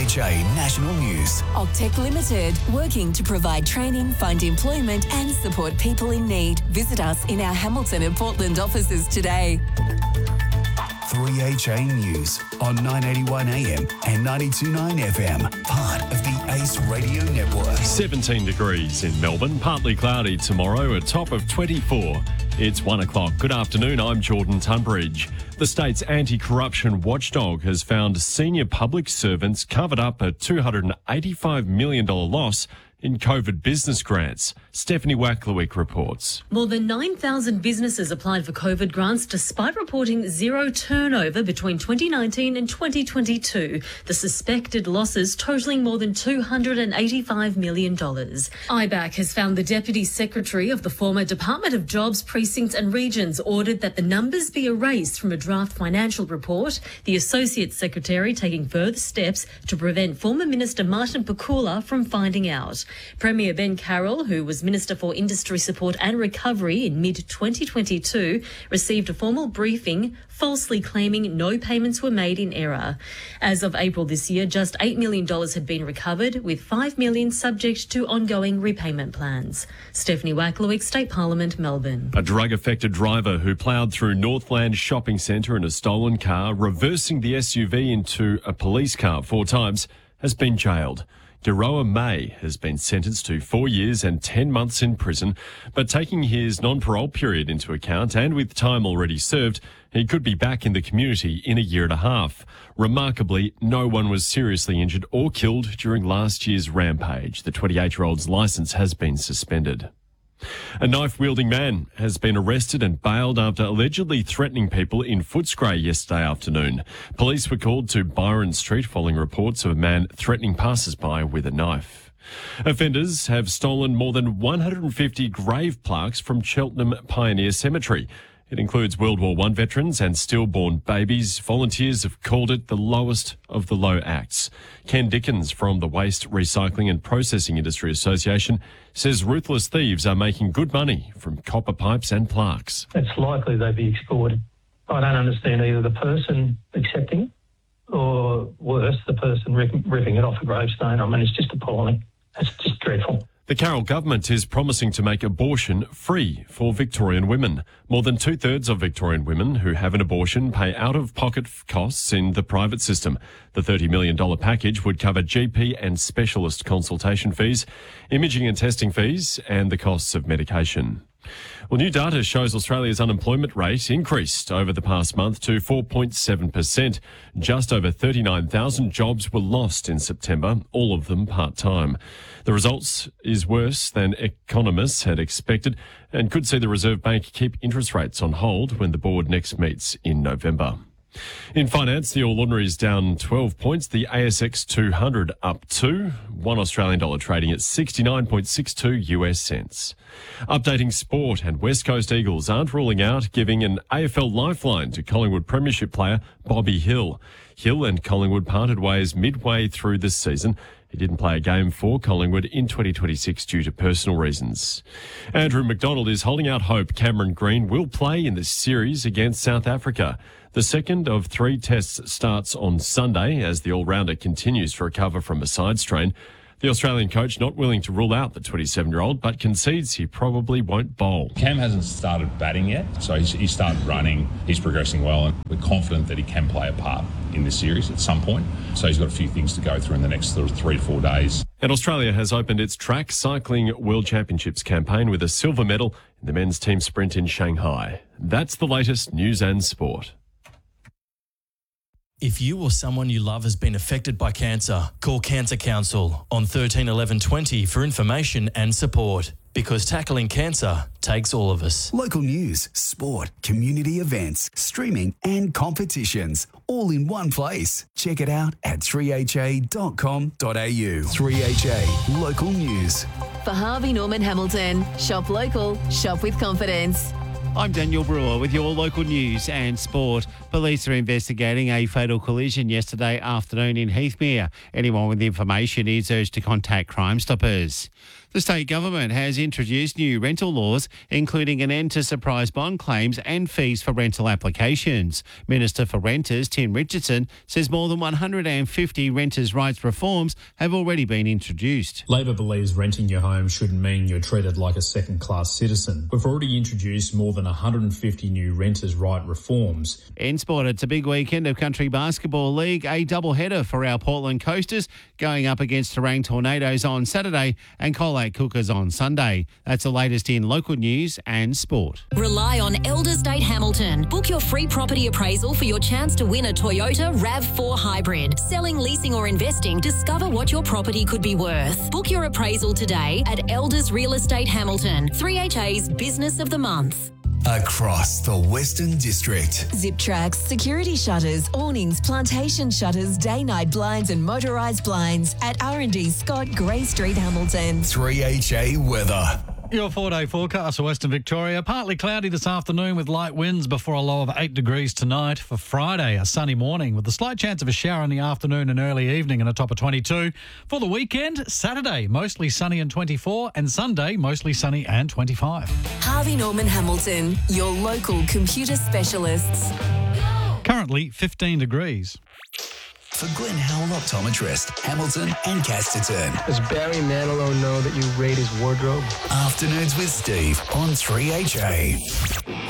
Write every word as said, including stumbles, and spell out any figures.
H A National News. Octec Limited, working to provide training, find employment and support people in need. Visit us in our Hamilton and Portland offices today. three H A News on nine eighty-one A M and ninety-two point nine F M, part of the Ace Radio Network. seventeen degrees in Melbourne, partly cloudy tomorrow, a top of twenty-four. It's one o'clock. Good afternoon, I'm Jordan Tunbridge. The state's anti-corruption watchdog has found senior public servants covered up a two hundred eighty-five million dollars loss in COVID business grants. Stephanie Wacklewick reports. More than nine thousand businesses applied for COVID grants despite reporting zero turnover between twenty nineteen and twenty twenty-two. The suspected losses totalling more than two hundred eighty-five million dollars. I B A C has found the Deputy Secretary of the former Department of Jobs, Precincts and Regions ordered that the numbers be erased from a draft financial report. The Associate Secretary taking further steps to prevent former Minister Martin Pakula from finding out. Premier Ben Carroll, who was Minister for Industry Support and Recovery in mid twenty twenty-two, received a formal briefing falsely claiming no payments were made in error. As of April this year, just eight million dollars had been recovered, with five million dollars subject to ongoing repayment plans. Stephanie Wacklewick, State Parliament, Melbourne. A drug-affected driver who ploughed through Northland Shopping Centre in a stolen car, reversing the S U V into a police car four times, has been jailed. Geroa May has been sentenced to four years and ten months in prison, but taking his non-parole period into account and with time already served, he could be back in the community in a year and a half. Remarkably, no one was seriously injured or killed during last year's rampage. The twenty-eight-year-old's licence has been suspended. A knife-wielding man has been arrested and bailed after allegedly threatening people in Footscray yesterday afternoon. Police were called to Byron Street following reports of a man threatening passers-by with a knife. Offenders have stolen more than one hundred fifty grave plaques from Cheltenham Pioneer Cemetery. It includes World War One veterans and stillborn babies. Volunteers have called it the lowest of the low acts. Ken Dickens from the Waste Recycling and Processing Industry Association says ruthless thieves are making good money from copper pipes and plaques. It's likely they'd be exploited. I don't understand either the person accepting it or, worse, the person ripping, ripping it off a gravestone. I mean, it's just appalling. It's just dreadful. The Carroll government is promising to make abortion free for Victorian women. More than two-thirds of Victorian women who have an abortion pay out-of-pocket costs in the private system. The thirty million dollars package would cover G P and specialist consultation fees, imaging and testing fees, and the costs of medication. Well, new data shows Australia's unemployment rate increased over the past month to four point seven percent. Just over thirty-nine thousand jobs were lost in September, all of them part-time. The results is worse than economists had expected and could see the Reserve Bank keep interest rates on hold when the board next meets in November. In finance, the All Ordinaries down twelve points, the A S X two hundred up two, one Australian dollar trading at sixty-nine point six two U S cents. Updating sport, and West Coast Eagles aren't ruling out giving an A F L lifeline to Collingwood Premiership player Bobby Hill. Hill and Collingwood parted ways midway through this season. He didn't play a game for Collingwood in twenty twenty-six due to personal reasons. Andrew McDonald is holding out hope Cameron Green will play in this series against South Africa. The second of three tests starts on Sunday as the all-rounder continues to recover from a side strain. The Australian coach not willing to rule out the twenty-seven-year-old, but concedes he probably won't bowl. Cam hasn't started batting yet, so he's, he started running. He's progressing well, and we're confident that he can play a part in this series at some point. So he's got a few things to go through in the next sort of three to four days. And Australia has opened its track cycling World Championships campaign with a silver medal in the men's team sprint in Shanghai. That's the latest news and sport. If you or someone you love has been affected by cancer, call Cancer Council on thirteen eleven twenty for information and support. Because tackling cancer takes all of us. Local news, sport, community events, streaming and competitions, all in one place. Check it out at three h a dot com dot a u. three H A Local News. For Harvey Norman Hamilton, shop local, shop with confidence. I'm Daniel Brewer with your local news and sport. Police are investigating a fatal collision yesterday afternoon in Heathmere. Anyone with information is urged to contact Crime Stoppers. The state government has introduced new rental laws, including an end to surprise bond claims and fees for rental applications. Minister for Renters, Tim Richardson, says more than one hundred fifty renters' rights reforms have already been introduced. Labor believes renting your home shouldn't mean you're treated like a second-class citizen. We've already introduced more than one hundred fifty new renters' right reforms. In sport, it's a big weekend of Country Basketball League, a doubleheader for our Portland Coasters, going up against Terang Tornadoes on Saturday and Colac Cookers on Sunday. That's the latest in local news and sport. Rely on Elder State Hamilton. Book your free property appraisal for your chance to win a Toyota RAV four Hybrid. Selling, leasing or investing, discover what your property could be worth. Book your appraisal today at Elders Real Estate Hamilton, three H A's Business of the Month. Across the Western District. Zip tracks, security shutters, awnings, plantation shutters, day-night blinds and motorised blinds at R and D Scott, Grey Street, Hamilton. three H A weather. Your four-day forecast for Western Victoria. Partly cloudy this afternoon with light winds before a low of eight degrees tonight. For Friday, a sunny morning with a slight chance of a shower in the afternoon and early evening and a top of twenty-two. For the weekend, Saturday, mostly sunny and twenty-four, and Sunday, mostly sunny and twenty-five. Harvey Norman Hamilton, your local computer specialists. Currently fifteen degrees. For Glenn Howell Optometrist, Hamilton and Casterton. Does Barry Manilow know that you raid his wardrobe? Afternoons with Steve on three H A.